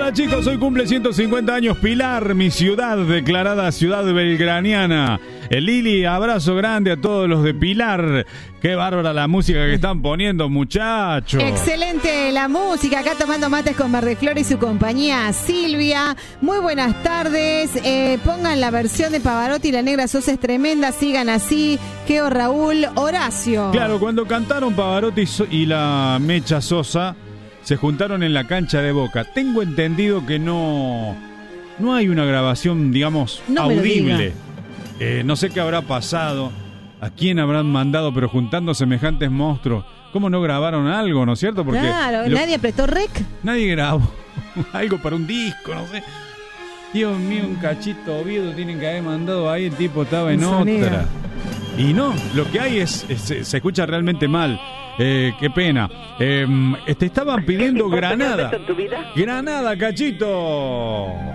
Hola chicos, hoy cumple 150 años Pilar, mi ciudad, declarada ciudad belgraniana. Lili, abrazo grande a todos los de Pilar. Qué bárbara la música que están poniendo, muchachos. Excelente la música, acá tomando mates con Mariflor y su compañía Silvia. Muy buenas tardes, pongan la versión de Pavarotti, La Negra Sosa es tremenda, sigan así. Keo, Raúl, Horacio. Claro, cuando cantaron Pavarotti y la Mecha Sosa, se juntaron en la cancha de Boca. Tengo entendido que no hay una grabación, digamos, no audible. No sé qué habrá pasado, a quién habrán mandado, pero juntando semejantes monstruos, ¿cómo no grabaron algo, no es cierto? Porque claro, nadie apretó rec. Nadie grabó algo para un disco, no sé. Dios mío, un cachito Oviedo tienen que haber mandado ahí, el tipo estaba en otra. Y no, lo que hay se escucha realmente mal. Qué pena. Te estaban pidiendo Granada. Granada, cachito.